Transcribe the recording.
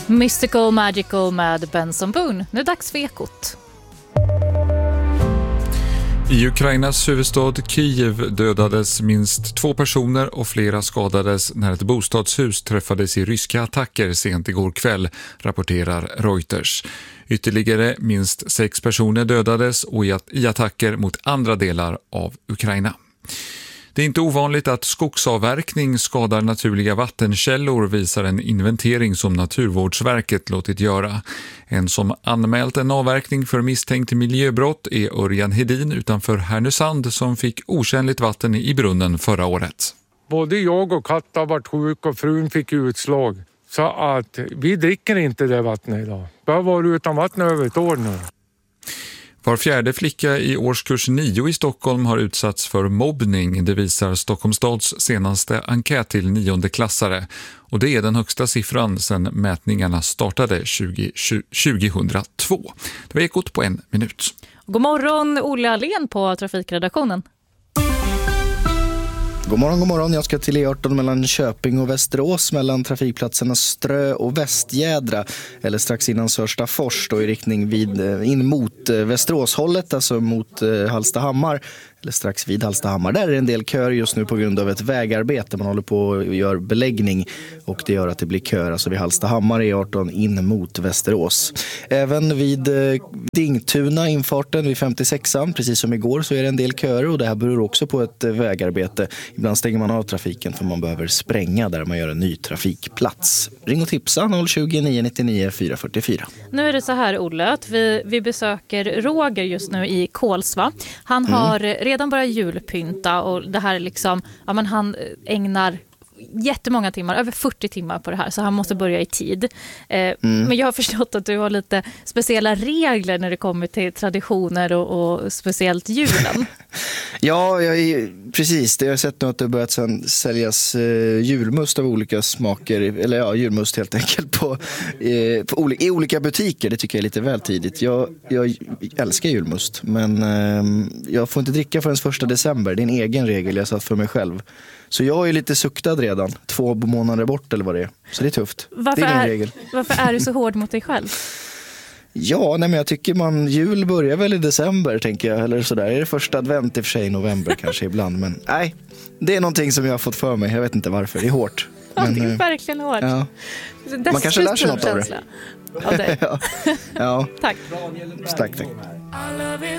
Mystical Magical med Benson Boone. Nu är det dags för Ekot. I Ukrainas huvudstad Kiev dödades minst 2 personer och flera skadades när ett bostadshus träffades i ryska attacker sent igår kväll, rapporterar Reuters. Ytterligare minst 6 personer dödades och i attacker mot andra delar av Ukraina. Det är inte ovanligt att skogsavverkning skadar naturliga vattenkällor, visar en inventering som Naturvårdsverket låtit göra. En som anmält en avverkning för misstänkt miljöbrott är Örjan Hedin utanför Härnösand som fick otjänligt vatten i brunnen förra året. Både jag och Katta har varit sjuk och frun fick utslag. Så att vi dricker inte det vattnet idag. Vi har varit utan vatten över ett år nu. Var fjärde flicka i årskurs 9 i Stockholm har utsatts för mobbning. Det visar Stockholms stads senaste enkät till 9-klassare. Och det är den högsta siffran sedan mätningarna startade 2002. Det var Ekot på 1 minut. God morgon, Olle Allén på Trafikredaktionen. God morgon. Jag ska till E18 mellan Köping och Västerås, mellan trafikplatserna Strö och Västgädra, eller strax innan Sörstafors då, i riktning in mot Västeråshållet, alltså mot Hallstahammar, eller strax vid Hallstahammar. Där är en del köer just nu på grund av ett vägarbete. Man håller på och gör beläggning och det gör att det blir köer, alltså vid Hallstahammar E18 in mot Västerås. Även vid Dingtuna infarten vid 56an, precis som igår, så är det en del köer och det här beror också på ett vägarbete. Ibland stänger man av trafiken för man behöver spränga där man gör en ny trafikplats. Ring och tipsa 020 999 444. Nu är det så här, Olle, att vi besöker Roger just nu i Kolsva. Han har redan börjat julpynta och det här liksom, ja, men han ägnar jättemånga timmar, över 40 timmar på det här, så han måste börja i tid. Men jag har förstått att du har lite speciella regler när det kommer till traditioner och speciellt julen. Ja, precis. Det har jag sett nu att det har börjat säljas julmust av olika smaker, eller ja, julmust helt enkelt i olika butiker. Det tycker jag är lite väl tidigt. Jag älskar julmust, men jag får inte dricka förrän 1 december. Det är en egen regel jag satt för mig själv. Så jag är lite suktad redan, 2 månader bort eller vad det är. Så det är tufft. Det är min regel. Varför är du så hård mot dig själv? Ja, men jag tycker jul börjar väl i december, tänker jag. Eller sådär. Är det första advent i och för sig i november kanske ibland. Men nej, det är någonting som jag har fått för mig. Jag vet inte varför. Det är hårt. Ja, men, det är verkligen hårt. Ja. Man kanske lär sig något av det. Ja. Ja. Tack. Tack.